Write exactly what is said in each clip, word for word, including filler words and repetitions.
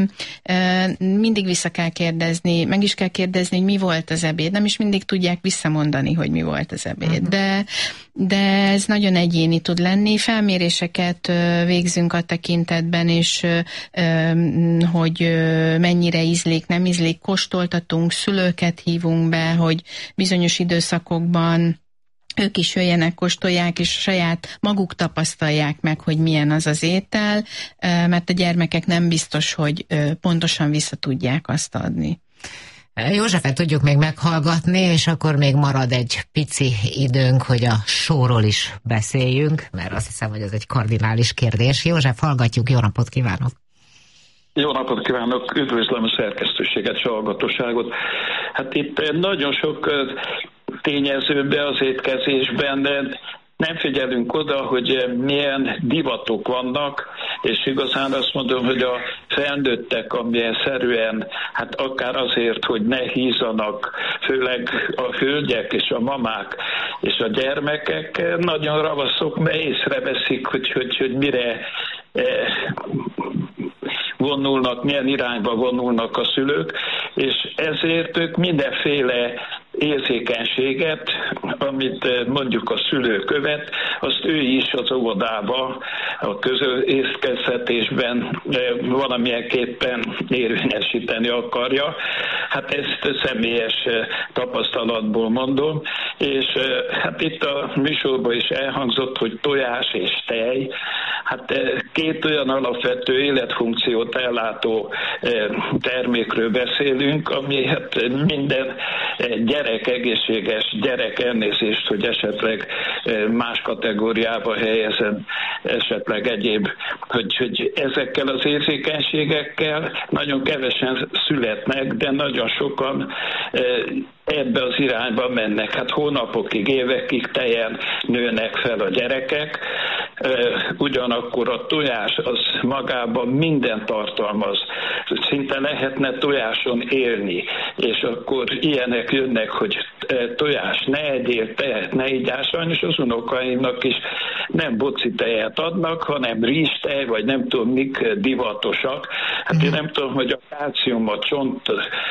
mindig vissza kell kérdezni, meg is kell kérdezni, hogy mi volt az ebéd. Nem is mindig tudják visszamondani, hogy mi volt az ebéd. Uh-huh. De, de ez nagyon egyéni tud lenni. Felméréseket végzünk a tekintetben, és hogy mennyire ízlik, nem ízlik, kóstoltatunk, szülőket hívunk be, hogy bizonyos időszakokban ők is jöjjenek, kóstolják, és saját maguk tapasztalják meg, hogy milyen az az étel, mert a gyermekek nem biztos, hogy pontosan vissza tudják azt adni. Józsefet tudjuk még meghallgatni, és akkor még marad egy pici időnk, hogy a sóról is beszéljünk, mert azt hiszem, hogy ez egy kardinális kérdés. József, hallgatjuk, jó napot kívánok! Jó napot kívánok, üdvözlöm a szerkesztőséget, a hallgatóságot. Hát itt nagyon sok tényezőbe az étkezésben, de nem figyelünk oda, hogy milyen divatok vannak, és igazán azt mondom, hogy a felnőttek, amilyen szerűen, hát akár azért, hogy ne hízanak, főleg a hölgyek és a mamák és a gyermekek, nagyon ravaszok, mert észreveszik, hogy, hogy, hogy mire vonulnak, milyen irányba vonulnak a szülők, és ezért ők mindenféle érzékenységet, amit mondjuk a szülő követ, azt ő is az óvodába, a közétkeztetésben valamilyenképpen érvényesíteni akarja. Hát ezt személyes tapasztalatból mondom, és hát itt a műsorban is elhangzott, hogy tojás és tej, hát két olyan alapvető életfunkciót ellátó termékről beszélünk, ami hát minden gyerek egészséges gyerek, elnézést, hogy esetleg más kategóriába helyezem, esetleg egyéb, hogy, hogy ezekkel az érzékenységekkel nagyon kevesen születnek, de nagyon sokan ebbe az irányba mennek. Hát hónapokig, évekig tejen nőnek fel a gyerekek, ugyanakkor a tojás az magában minden tartalmaz. Szinte lehetne tojáson élni, és akkor ilyenek jönnek, hogy tojás ne egyél, tejet ne igyál. Sajnos az unokaimnak is nem boci tejet adnak, hanem rizstej, vagy nem tudom mik divatosak. Hát én nem tudom, hogy a kálcium, a csont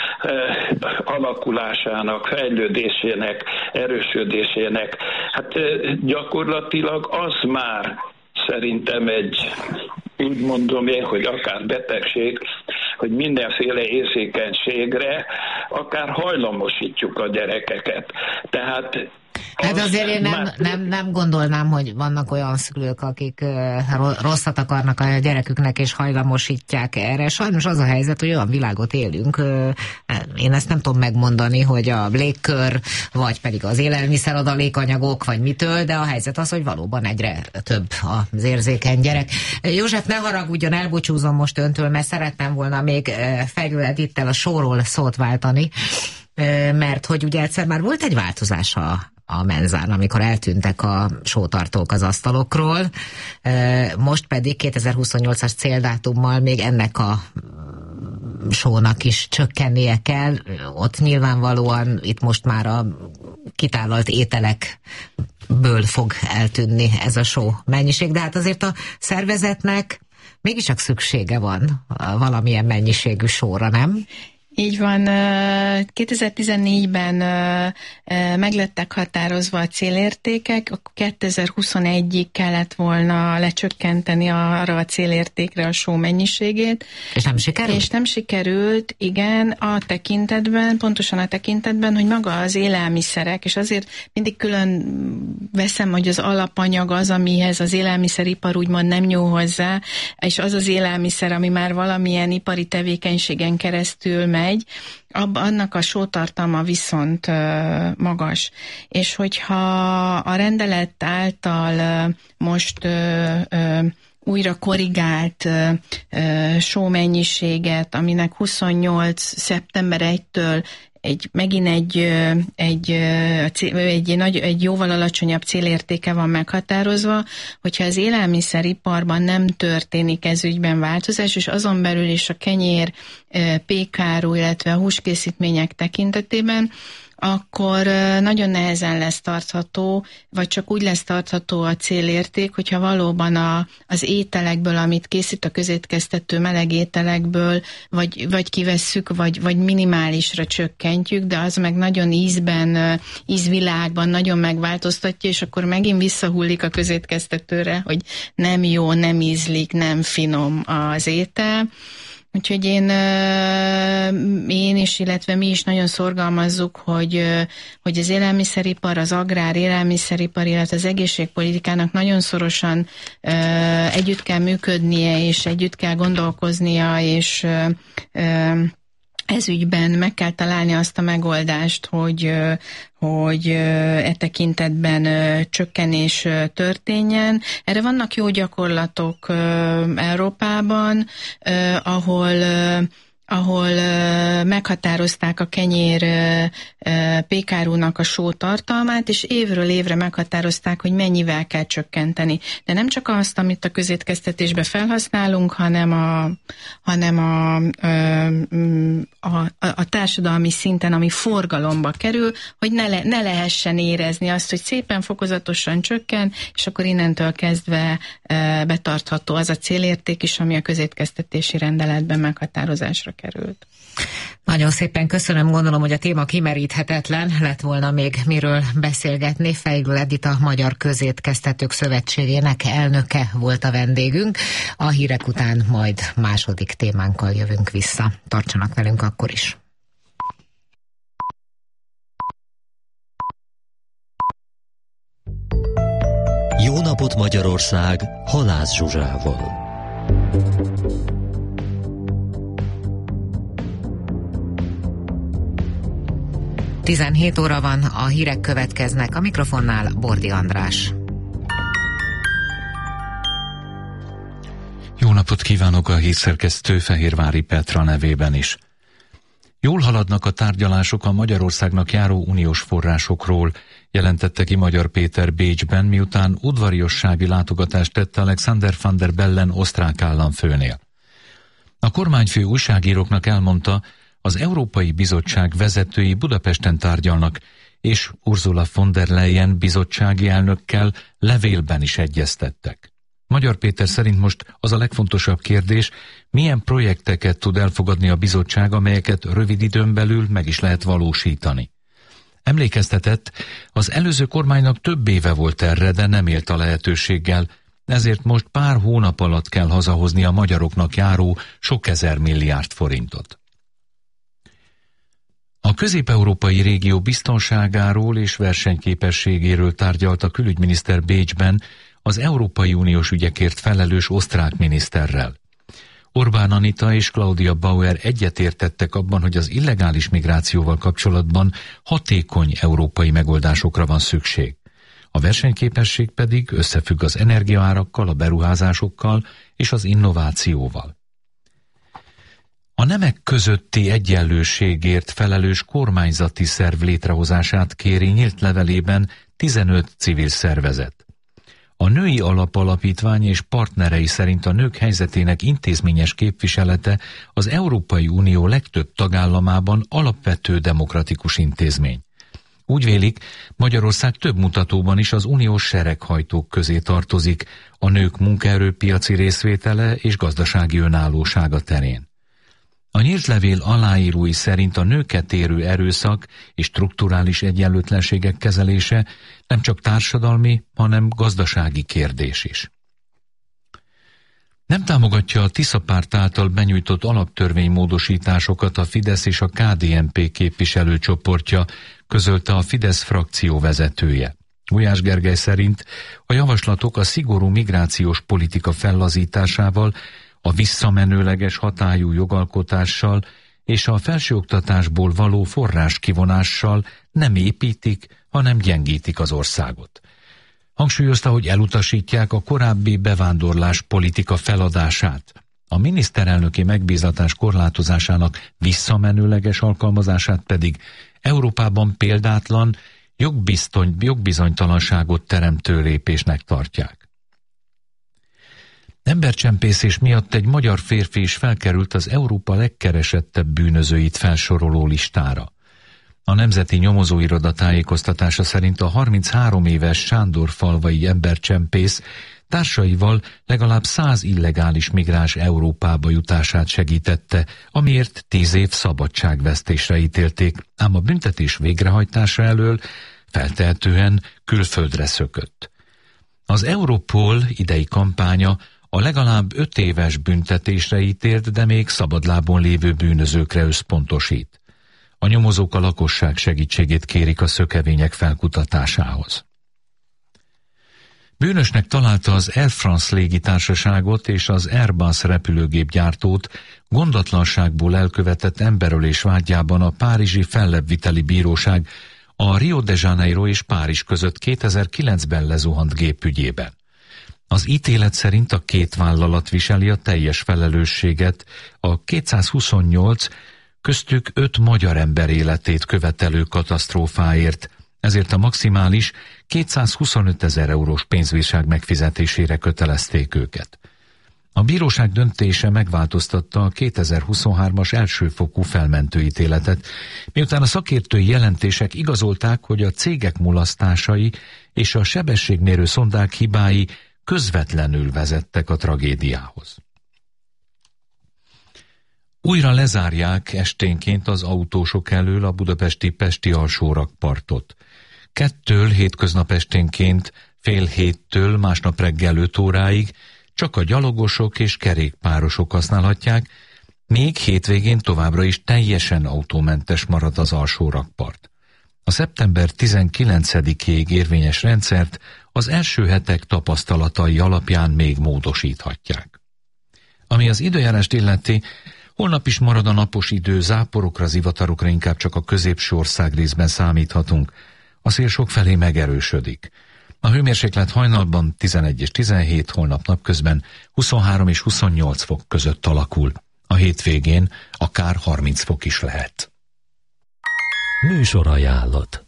alakulásának, fejlődésének, erősödésének, hát gyakorlatilag az már szerintem egy, úgy mondom én, hogy akár betegség, hogy mindenféle érzékenységre akár hajlamosítjuk a gyerekeket. Tehát Hát azért én nem, nem, nem gondolnám, hogy vannak olyan szülők, akik rosszat akarnak a gyereküknek és hajlamosítják erre. Sajnos az a helyzet, hogy olyan világot élünk. Én ezt nem tudom megmondani, hogy a légkör, vagy pedig az élelmiszer adalékanyagok, vagy mitől, de a helyzet az, hogy valóban egyre több az érzékeny gyerek. József, ne haragudjon, elbúcsúzom most öntől, mert szeretném volna még Fejlő Edittel a sóról szót váltani, mert hogy ugye egyszer már volt egy változás a a menzán, amikor eltűntek a sótartók az asztalokról. Most pedig kétezer-huszonnyolcas céldátummal még ennek a sónak is csökkennie kell. Ott nyilvánvalóan itt most már a kitállalt ételekből fog eltűnni ez a só mennyiség, de hát azért a szervezetnek mégiscsak szüksége van valamilyen mennyiségű sóra, nem? Így van, kétezer-tizennégyben meglettek határozva a célértékek, akkor kétezer-huszonegyig kellett volna lecsökkenteni arra a célértékre a só mennyiségét. És nem sikerült? És nem sikerült, igen, a tekintetben, pontosan a tekintetben, hogy maga az élelmiszerek, és azért mindig külön veszem, hogy az alapanyag az, amihez az élelmiszeripar úgymond nem nyúl hozzá, és az az élelmiszer, ami már valamilyen ipari tevékenységen keresztül megy, annak a sótartalma viszont uh, magas. És hogyha a rendelet által uh, most uh, uh, újra korrigált uh, uh, sómennyiséget, aminek huszonnyolc szeptember elsejétől egy, megint egy, egy, egy, egy, nagy, egy jóval alacsonyabb célértéke van meghatározva, hogyha az élelmiszeriparban nem történik ez ügyben változás, és azon belül is a kenyér, pékáru, illetve a húskészítmények tekintetében, akkor nagyon nehezen lesz tartható, vagy csak úgy lesz tartható a célérték, hogyha valóban a, az ételekből, amit készít a közétkeztető meleg ételekből, vagy, vagy kivesszük, vagy, vagy minimálisra csökkentjük, de az meg nagyon ízben, ízvilágban nagyon megváltoztatja, és akkor megint visszahullik a közétkeztetőre, hogy nem jó, nem ízlik, nem finom az étel. Úgyhogy én, én is, illetve mi is nagyon szorgalmazzuk, hogy, hogy az élelmiszeripar, az agrár élelmiszeripar, illetve az egészségpolitikának nagyon szorosan együtt kell működnie, és együtt kell gondolkoznia, és ez ügyben meg kell találni azt a megoldást, hogy, hogy e tekintetben csökkenés történjen. Erre vannak jó gyakorlatok Európában, ahol ahol uh, meghatározták a kenyér uh, uh, pékárúnak a só tartalmát, és évről évre meghatározták, hogy mennyivel kell csökkenteni. De nem csak azt, amit a közétkeztetésbe felhasználunk, hanem a, hanem a, uh, a, a, a társadalmi szinten, ami forgalomba kerül, hogy ne, le, ne lehessen érezni azt, hogy szépen fokozatosan csökken, és akkor innentől kezdve uh, betartható az a célérték is, ami a közétkeztetési rendeletben meghatározásra került. Nagyon szépen köszönöm, gondolom, hogy a téma kimeríthetetlen, lett volna még miről beszélgetni. Fejlő Edita, Magyar Közétkeztetők Szövetségének elnöke volt a vendégünk. A hírek után majd második témánkkal jövünk vissza. Tartsanak velünk akkor is. Jó napot Magyarország, Halász Zsuzsával. tizenhét óra van, a hírek következnek, a mikrofonnál Bordi András. Jó napot kívánok a hírszerkesztő Fehérvári Petra nevében is. Jól haladnak a tárgyalások a Magyarországnak járó uniós forrásokról, jelentette ki Magyar Péter Bécsben, miután udvariassági látogatást tett Alexander van der Bellen osztrák államfőnél. A kormányfő újságíróknak elmondta, az Európai Bizottság vezetői Budapesten tárgyalnak, és Ursula von der Leyen bizottsági elnökkel levélben is egyeztettek. Magyar Péter szerint most az a legfontosabb kérdés, milyen projekteket tud elfogadni a bizottság, amelyeket rövid időn belül meg is lehet valósítani. Emlékeztetett, az előző kormánynak több éve volt erre, de nem élt a lehetőséggel, ezért most pár hónap alatt kell hazahozni a magyaroknak járó sok ezer milliárd forintot. A közép-európai régió biztonságáról és versenyképességéről tárgyalt a külügyminiszter Bécsben az Európai Uniós ügyekért felelős osztrák miniszterrel. Orbán Anita és Claudia Bauer egyetértettek abban, hogy az illegális migrációval kapcsolatban hatékony európai megoldásokra van szükség. A versenyképesség pedig összefügg az energiaárakkal, a beruházásokkal és az innovációval. A nemek közötti egyenlőségért felelős kormányzati szerv létrehozását kéri nyílt levelében tizenöt civil szervezet. A Női Alap Alapítvány és partnerei szerint a nők helyzetének intézményes képviselete az Európai Unió legtöbb tagállamában alapvető demokratikus intézmény. Úgy vélik, Magyarország több mutatóban is az uniós sereghajtók közé tartozik, a nők munkaerőpiaci részvétele és gazdasági önállósága terén. A nyílt levél aláírói szerint a nőket érő erőszak és strukturális egyenlőtlenségek kezelése nem csak társadalmi, hanem gazdasági kérdés is. Nem támogatja a Tisza párt által benyújtott alaptörvénymódosításokat a Fidesz és a ká dé en pé képviselőcsoportja, közölte a Fidesz frakció vezetője. Gulyás Gergely szerint a javaslatok a szigorú migrációs politika fellazításával, a visszamenőleges hatályú jogalkotással és a felsőoktatásból való forráskivonással nem építik, hanem gyengítik az országot. Hangsúlyozta, hogy elutasítják a korábbi bevándorlás politika feladását. A miniszterelnöki megbízatás korlátozásának visszamenőleges alkalmazását pedig Európában példátlan, jogbiztony, jogbizonytalanságot teremtő lépésnek tartják. Embercsempészés miatt egy magyar férfi is felkerült az Európa legkeresettebb bűnözőit felsoroló listára. A Nemzeti Nyomozóiroda tájékoztatása szerint a harminchárom éves sándorfalvai embercsempész társaival legalább száz illegális migráns Európába jutását segítette, amiért tíz év szabadságvesztésre ítélték, ám a büntetés végrehajtása elől feltehetően külföldre szökött. Az Europol idei kampánya a legalább öt éves büntetésre ítélt, de még szabadlábon lévő bűnözőkre összpontosít. A nyomozók a lakosság segítségét kérik a szökevények felkutatásához. Bűnösnek találta az Air France légitársaságot és az Airbus repülőgépgyártót gondatlanságból elkövetett emberölés vágyában a párizsi fellebbviteli bíróság a Rio de Janeiro és Párizs között kétezer-kilencben lezuhant gép ügyében. Az ítélet szerint a két vállalat viseli a teljes felelősséget a kétszázhuszonnyolc, köztük öt magyar ember életét követelő katasztrófáért, ezért a maximális kétszázhuszonöt ezer eurós pénzbírság megfizetésére kötelezték őket. A bíróság döntése megváltoztatta a kétezer-huszonhármas elsőfokú felmentőítéletet, miután a szakértői jelentések igazolták, hogy a cégek mulasztásai és a sebességmérő szondák hibái közvetlenül vezettek a tragédiához. Újra lezárják esténként az autósok elől a budapesti Pesti alsórakpartot. Kettől hétköznap esténként fél héttől másnap reggel öt óráig csak a gyalogosok és kerékpárosok használhatják, még hétvégén továbbra is teljesen autómentes marad az alsórakpart. A szeptember tizenkilencedikéig érvényes rendszert az első hetek tapasztalatai alapján még módosíthatják. Ami az időjárást illeti, holnap is marad a napos idő, záporokra, zivatarokra inkább csak a középső országrészben számíthatunk. A szél sokfelé megerősödik. A hőmérséklet hajnalban tizenegy és tizenhét, holnap napközben huszonhárom és huszonnyolc fok között alakul. A hétvégén akár harminc fok is lehet. Műsorajánlat.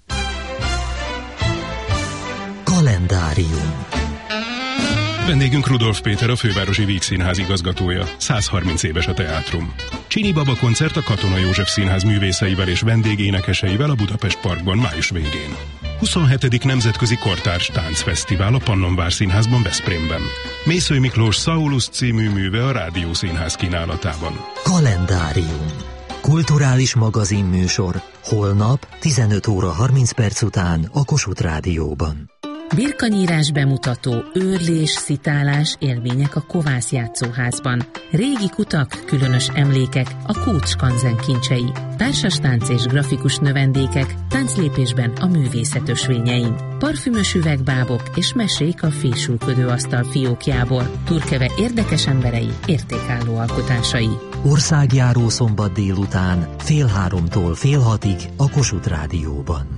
Kalendárium. Vendégünk Rudolf Péter, a Fővárosi Vígszínház igazgatója. száz harminc éves a teátrum. Csini Baba koncert a Katona József Színház művészeivel és vendégénekeseivel a Budapest Parkban május végén. huszonhetedik Nemzetközi Kortárs Táncfesztivál a Pannonvár Színházban Veszprémben. Mészöly Miklós Saulus című műve a Rádiószínház kínálatában. Kalendárium. Kulturális magazinműsor. Holnap tizenöt óra harminc perc után a Kossuth Rádióban. Birkanyírás bemutató, őrlés, szitálás, élmények a Kovász játszóházban. Régi kutak, különös emlékek, a Kócs Skanzen kincsei. Társas tánc és grafikus növendékek, tánclépésben a művészet ösvényein. Parfümös üvegbábok és mesék a fésülködő asztal fiókjából. Turkeve érdekes emberei, értékálló alkotásai. Országjáró szombat délután, fél háromtól fél hatig a Kossuth Rádióban.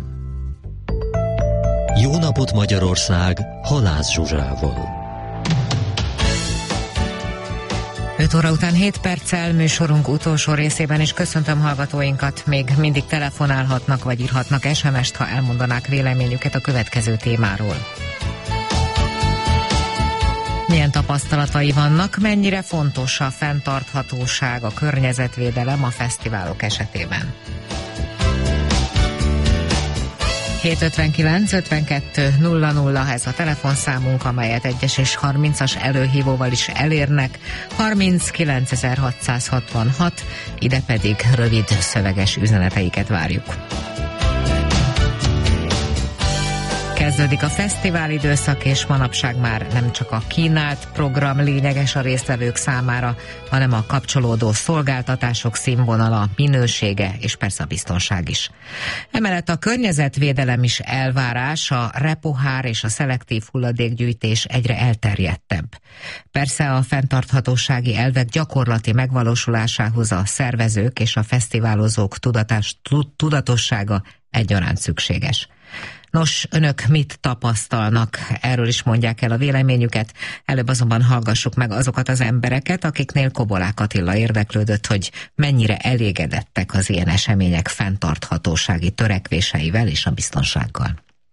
Jó napot Magyarország, Halász Zsuzsával. öt óra után hét perccel műsorunk utolsó részében is köszöntöm hallgatóinkat. Még mindig telefonálhatnak vagy írhatnak es em est, ha elmondanák véleményüket a következő témáról. Milyen tapasztalatai vannak, mennyire fontos a fenntarthatóság, a környezetvédelem a fesztiválok esetében? hét ötvenkilenc ötvenkettő nulla nulla ez a telefonszámunk, amelyet egyes és harmincas előhívóval is elérnek, harminckilencezer-hatszázhatvanhat, ide pedig rövid szöveges üzeneteiket várjuk. Kezdődik a fesztivál időszak, és manapság már nem csak a kínált program lényeges a résztvevők számára, hanem a kapcsolódó szolgáltatások színvonala, minősége és persze a biztonság is. Emellett a környezetvédelem is elvárás, a repohár és a szelektív hulladékgyűjtés egyre elterjedtebb. Persze a fenntarthatósági elvek gyakorlati megvalósulásához a szervezők és a fesztiválozók tudatás, tudatossága egyaránt szükséges. Nos, önök mit tapasztalnak? Erről is mondják el a véleményüket. Előbb azonban hallgassuk meg azokat az embereket, akiknél Kobolák Attila érdeklődött, hogy mennyire elégedettek az ilyen események fenntarthatósági törekvéseivel és a biztonsággal.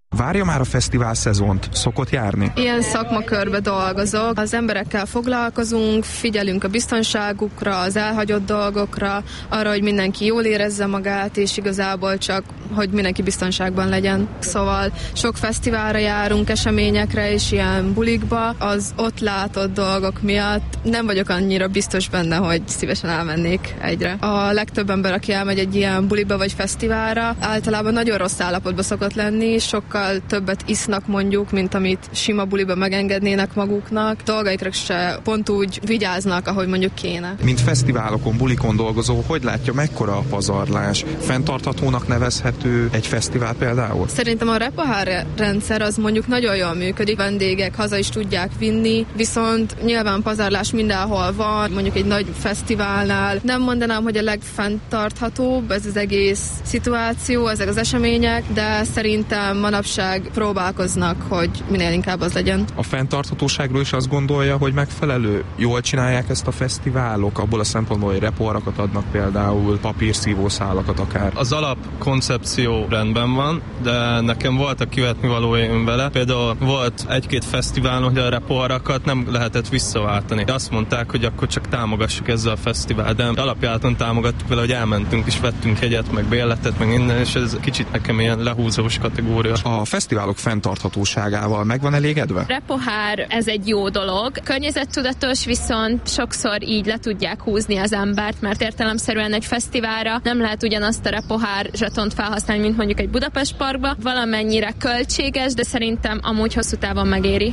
Várja már a fesztivál szezont, szokott járni? Ilyen szakmakörbe dolgozok, az emberekkel foglalkozunk, figyelünk a biztonságukra, az elhagyott dolgokra, arra, hogy mindenki jól érezze magát, és igazából csak, hogy mindenki biztonságban legyen. Szóval sok fesztiválra járunk, eseményekre és ilyen bulikba, az ott látott dolgok miatt nem vagyok annyira biztos benne, hogy szívesen elmennék egyre. A legtöbb ember, aki elmegy egy ilyen buliba vagy fesztiválra, általában nagyon rossz állapotban szokott lenni, sokkal többet isznak mondjuk, mint amit sima buliba megengednének maguknak. Dolgaikra se pont úgy vigyáznak, ahogy mondjuk kéne. Mint fesztiválokon, bulikon dolgozó, hogy látja, mekkora a pazarlás? Fenntarthatónak nevezhető egy fesztivál például? Szerintem a repohár rendszer az mondjuk nagyon jól működik, vendégek haza is tudják vinni, viszont nyilván pazarlás mindenhol van, mondjuk egy nagy fesztiválnál. Nem mondanám, hogy a legfenntarthatóbb ez az egész szituáció, ezek az események, de szerintem manapság próbálkoznak, hogy minél inkább az legyen. A fenntarthatóságról is azt gondolja, hogy megfelelő? Jól csinálják ezt a fesztiválok, abból a szempontból, hogy repoharakat adnak például, papírszívószálakat akár. Az alapkoncepció rendben van, de nekem voltak kivetnivalóim vele. Például volt egy-két fesztiválon, hogy a repoharakat nem lehetett visszaváltani. Azt mondták, hogy akkor csak támogassuk ezzel a fesztivál, de alapjáton támogattuk vele, hogy elmentünk és vettünk jegyet, meg bérletet, meg minden, és ez kicsit nekem ilyen lehúzós kategória. A fesztiválok fenntarthatóságával meg van elégedve? Repohár, ez egy jó dolog. Környezettudatos, viszont sokszor így le tudják húzni az embert, mert értelemszerűen egy fesztiválra nem lehet ugyanazt a repohár zsetont felhasználni, mint mondjuk egy Budapest Parkba. Valamennyire költséges, de szerintem amúgy hosszú távon megéri.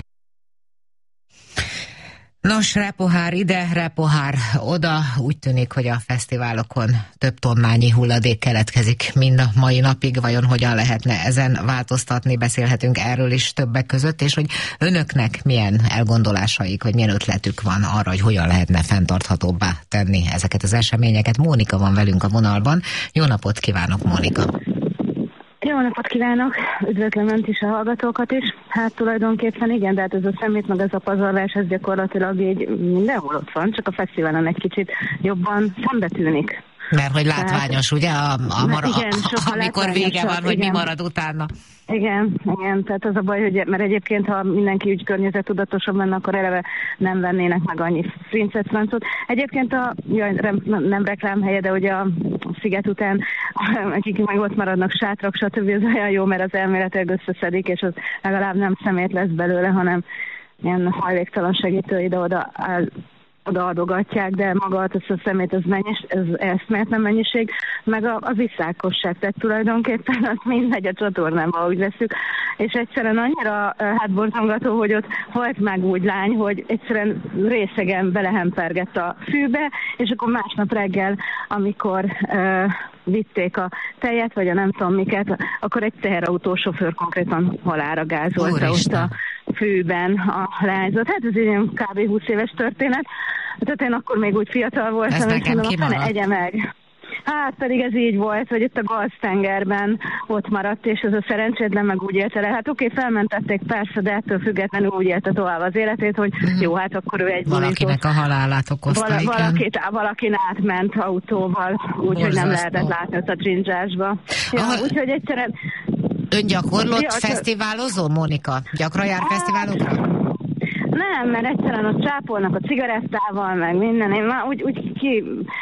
Nos, repohár ide, repohár oda. Úgy tűnik, hogy a fesztiválokon több tonnányi hulladék keletkezik mind a mai napig. Vajon hogyan lehetne ezen változtatni? Beszélhetünk erről is többek között, és hogy önöknek milyen elgondolásaik, vagy milyen ötletük van arra, hogy hogyan lehetne fenntarthatóbbá tenni ezeket az eseményeket. Mónika van velünk a vonalban. Jó napot kívánok, Mónika! Jó napot kívánok! Üdvözlöm önt is, a hallgatókat is. Hát tulajdonképpen igen, de hát ez a szemét, meg ez a pazarlás, ez gyakorlatilag így mindenhol ott van, csak a fesztiválon egy kicsit jobban szembetűnik. Mert hogy látványos, ugye? A, a mara, igen, a, amikor vége van, hogy igen. Mi marad utána. Igen, igen, tehát az a baj, hogy mert egyébként, ha mindenki úgy környezettudatosabb lenne, akkor eleve nem vennének meg annyi princet francot. Egyébként a, jaj, nem reklám helye, de ugye a sziget után, akik meg ott maradnak, sátrak, stb. Ez olyan jó, mert az elméletek összeszedik, és az legalább nem szemét lesz belőle, hanem ilyen hajléktalan segítő ide-oda odaadogatják, de maga az a szemét, ez, mennyis, ez eszméletlen mennyiség, meg a, az iszákosság, tehát tulajdonképpen az mindegy a csatornában, úgy veszük, és egyszerűen annyira hát borzongató, hogy ott volt meg úgy lány, hogy egyszerűen részegen belehempergett a fűbe, és akkor másnap reggel, amikor uh, vitték a tejet, vagy a nem tudom miket, akkor egy teherautósofőr konkrétan halálra gázolta ott a fűben a lányzat. Hát ez ilyen kb. húsz éves történet. Tehát én akkor még úgy fiatal voltam, és mondom, fene egye meg. Hát pedig ez így volt, hogy itt a Galsztengerben ott maradt, és ez a szerencsétlen meg úgy élte le. Hát oké, felmentették persze, de ettől függetlenül úgy élte tovább az életét, hogy uh-huh. jó, hát akkor ő egy valakinek a halálát okozta, vala, valakit, valakin átment autóval, úgyhogy nem lehetett látni ott a dzsindzsásba. Ja, ah, úgyhogy egyszerűen... Ön gyakorlott ja, fesztiválozó, Mónika? Gyakran jár fesztiválokra? Nem, mert egyszerűen ott csápolnak a cigarettával, meg minden. Én már úgy, úgy ki,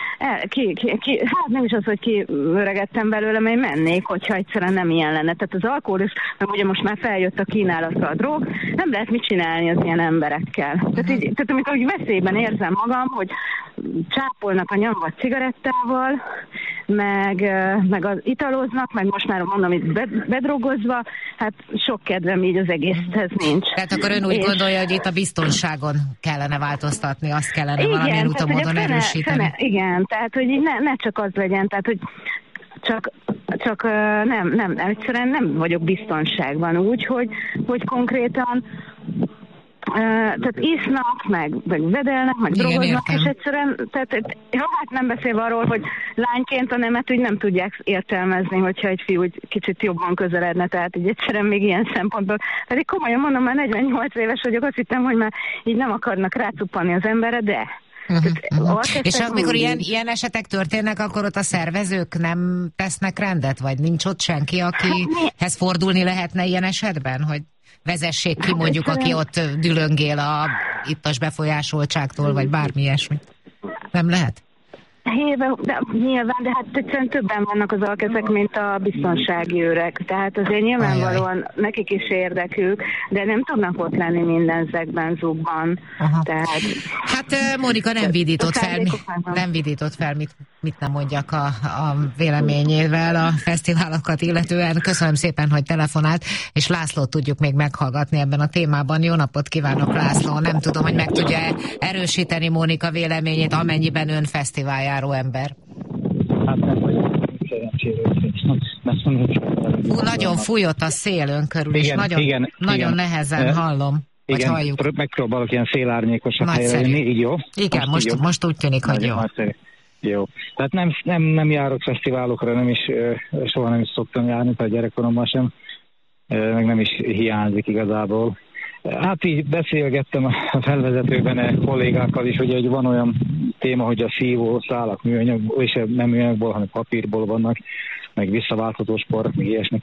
ki, ki, ki, hát nem is az, hogy ki öregettem belőle, mert mennék, hogyha egyszerűen nem ilyen lenne. Tehát az alkohol is, meg ugye most már feljött a kínálatra a drog, nem lehet mit csinálni az ilyen emberekkel. Uh-huh. Tehát, így, tehát amikor úgy veszélyben érzem magam, hogy csápolnak a nyomba cigarettával, meg, meg az italoznak, meg most már mondom, itt bedrogozva, hát sok kedvem így az egészhez nincs. Tehát akkor ön úgy és... gondolja, hogy itt a biztonságon kellene változtatni, azt kellene igen, valamilyen úton módon erősíteni. Fene, igen, tehát hogy ne, ne csak az legyen, tehát hogy csak, csak nem, nem, egyszerűen nem vagyok biztonságban úgy, hogy, hogy konkrétan Uh, tehát isznak, meg, meg vedelnek, meg igen, drogoznak, értem. És egyszerűen, tehát ha hát nem beszélve arról, hogy lányként a nemet úgy nem tudják értelmezni, hogyha egy fiú úgy kicsit jobban közeledne, tehát így egyszerűen még ilyen szempontból. Pedig komolyan mondom, már negyvennyolc éves vagyok, azt hittem, hogy már így nem akarnak rácuppanni az emberre, de Uh-huh, uh-huh. És amikor ilyen, ilyen esetek történnek, akkor ott a szervezők nem tesznek rendet, vagy nincs ott senki, akihez fordulni lehetne ilyen esetben, hogy vezessék ki mondjuk, aki ott dülöngél a ittas befolyásoltságtól, vagy bármi ilyesmi. Nem lehet? Nyilván, de, nyilván, de hát egyszerűen többen vannak az alkezek, mint a biztonsági őrek. Tehát azért nyilvánvalóan Ajaj. nekik is érdekük, de nem tudnak ott lenni minden zegben, zugban. Tehát, hát Mónika nem vidított fel, nem vidított fel mit, mit nem mondjak a, a véleményével a fesztiválokat illetően. Köszönöm szépen, hogy telefonált, és Lászlót tudjuk még meghallgatni ebben a témában. Jó napot kívánok, László! Nem tudom, hogy meg tudja erősíteni Mónika véleményét, amennyiben ön fesztiváljáró ember. Hát nem vagyok szerencsére. Fú, nagyon fújott a szél ön körül, igen, és nagyon, igen, nagyon igen. nehezen hallom. Igen, halljuk. megpróbálok ilyen szélárnyékosabb helyre lenni, így jó? Igen, most, most, jó. most úgy tűnik, hogy jó. Jó. Tehát nem, nem, nem járok fesztiválokra, nem is, soha nem is szoktam járni, tehát gyerekkoromban sem, meg nem is hiányzik igazából. Hát így beszélgettem a felvezetőben a kollégákkal is, hogy van olyan téma, hogy a szívószálak műanyagból, és nem műanyagból, hanem papírból vannak, meg visszaváltható sportok, meg ilyesmi.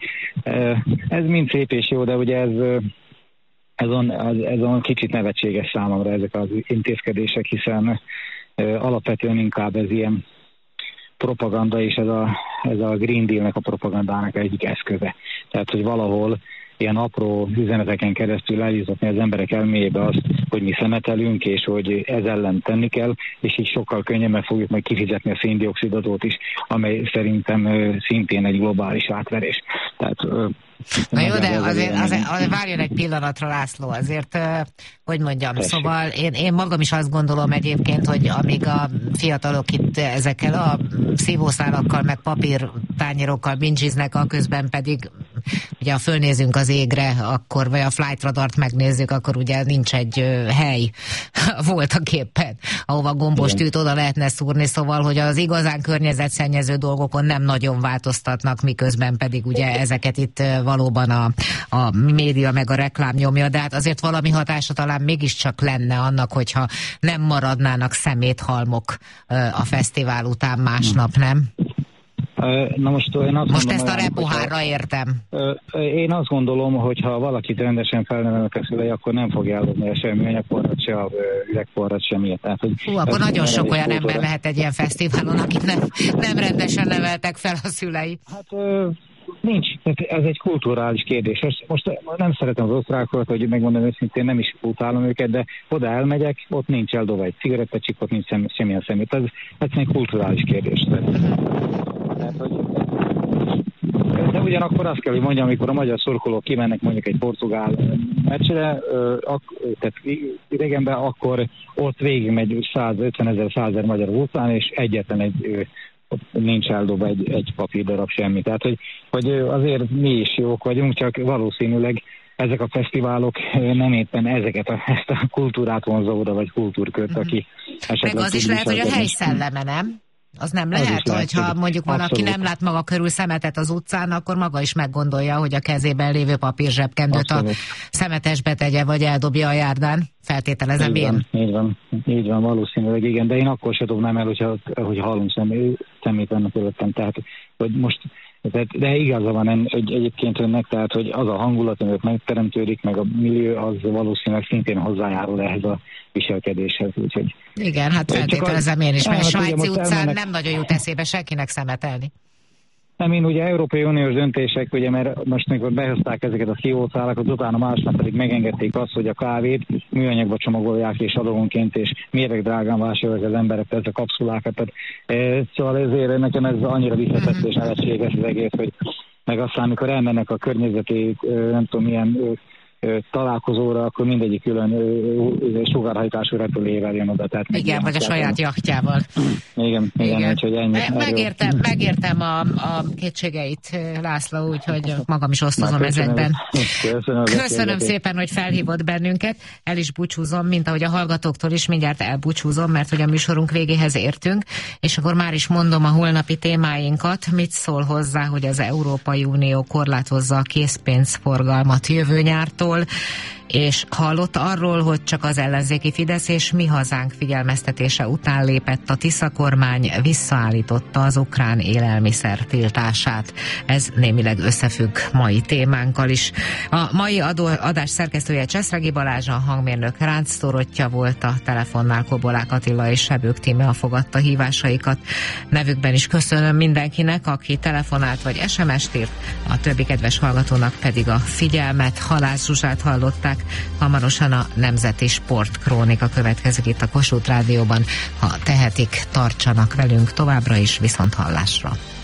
Ez mind szép és jó, de ugye ez, ez, on, ez on kicsit nevetséges számomra ezek az intézkedések, hiszen alapvetően inkább ez ilyen propaganda, és ez a, ez a Green Deal-nek a propagandának egyik eszköze. Tehát, hogy valahol ilyen apró üzeneteken keresztül eljuttatni az emberek elméjébe azt, hogy mi szemetelünk, és hogy ez ellen tenni kell, és így sokkal könnyebben fogjuk meg kifizetni a szén-dioxid adót is, amely szerintem szintén egy globális átverés. Tehát, na jó, de azért, azért, azért várjon egy pillanatra, László, azért, hogy mondjam, Tessék. Szóval én, én magam is azt gondolom egyébként, hogy amíg a fiatalok itt ezekkel a szívószálakkal, meg papírtányérokkal bincsiznek, aközben pedig ugye ha fölnézünk az égre, akkor, vagy a flight radart megnézzük, akkor ugye nincs egy hely voltak éppen, ahova gombos tűt oda lehetne szúrni, szóval, hogy az igazán környezetszennyező dolgokon nem nagyon változtatnak, miközben pedig ugye ezeket itt valóban a, a média meg a reklám nyomja, de hát azért valami hatása talán mégiscsak lenne annak, hogyha nem maradnának szeméthalmok a fesztivál után másnap, nem? Na most, én azt most mondom, ezt a repohárra értem. Én azt gondolom, hogy ha valakit rendesen felnevelnek a szülei, akkor nem fogja eldobni a semmi anyagporrat, se a üvegporrat, semmiért. Tehát, hogy Hú, akkor nagyon sok olyan ember lehet egy ilyen fesztiválon, akit nem, nem rendesen neveltek fel a szülei. Hát nincs, ez egy kulturális kérdés. Most nem szeretem az osztrákokat, hogy megmondom őszintén, nem is utálom őket, de oda elmegyek, ott nincs eldobva egy cigarettacsik, ott nincs semmilyen szemét. Ez egyszerűen egy kulturális kérdés. Tehát, hogy... De ugyanakkor azt kell, hogy mondjam, amikor a magyar szurkolók kimennek mondjuk egy portugál meccsre, tehát idegenben, akkor ott végigmegy százötvenezer, százezer magyar után, és egyetlen egy nincs eldobva egy, egy papírdarab semmi. Tehát, hogy, hogy azért mi is jók vagyunk, csak valószínűleg ezek a fesztiválok nem éppen ezeket a, ezt a kultúrát vonzó oda, vagy kultúrkört, aki esetleg... Meg az is lehet, hogy a hely szelleme, nem? Az nem lehet, az hogyha lehet, mondjuk valaki abszolút. Nem lát maga körül szemetet az utcán, akkor maga is meggondolja, hogy a kezében lévő papírzsebkendőt a szemetesbe tegye, vagy eldobja a járdán. Feltételezem így én. Van, így van, így van, valószínűleg igen, de én akkor se dobnám el, hogyha, hogyha hallom szemét vannak előttem. Tehát, hogy most, de igaza van egy, egyébként önnek, tehát, hogy az a hangulat, amit megteremtődik, meg a millió, az valószínűleg szintén hozzájárul ehhez a viselkedéshez. Úgyhogy igen, hát feltételezem én is, mert a svájci utcán elmennek... nem nagyon jut eszébe senkinek szemetelni. Nem, én ugye Európai Uniós döntések, ugye, mert most mikor behozták ezeket a szívószálakat, utána másnap pedig megengedték azt, hogy a kávét műanyagba csomagolják és adónként, és méreg drágán vásárolják az emberek ezt a kapszulákat. Tehát, e, szóval ezért nekem ez annyira visszatett és nevetséges az egész, hogy meg aztán, amikor elmennek a környezeti, nem tudom milyen találkozóra, akkor mindegyik külön sugárhajtású repülével jön oda. Tehát igen, vagy a saját jachtjával. Igen, igen, igen. Úgyhogy ennyi. Megértem, megértem a, a kétségeit, László, úgyhogy magam is osztozom Már ezekben. Köszönöm, Köszönöm szépen, hogy felhívott bennünket. El is búcsúzom, mint ahogy a hallgatóktól is mindjárt elbúcsúzom, mert hogy a műsorunk végéhez értünk, és akkor már is mondom a holnapi témáinkat. Mit szól hozzá, hogy az Európai Unió korlátozza a készpénzforgalmat jövő nyártól, és hallott arról, hogy csak az ellenzéki Fidesz és Mi Hazánk figyelmeztetése után lépett a Tisza kormány, visszaállította az ukrán élelmiszer tiltását. Ez némileg összefügg mai témánkkal is. A mai adó, adás szerkesztője Cseszregi Balázs, a hangmérnök Ráncz Dorottya volt, a telefonnál Kobolák Attila és Sebők Tímea fogadta hívásaikat. Nevükben is köszönöm mindenkinek, aki telefonált vagy es em es-t írt, a többi kedves hallgatónak pedig a figyelmet. Halász Zsuzsát hallották, hamarosan a Nemzeti Sportkrónika következik itt a Kossuth Rádióban. Ha tehetik, tartsanak velünk továbbra is, viszont hallásra.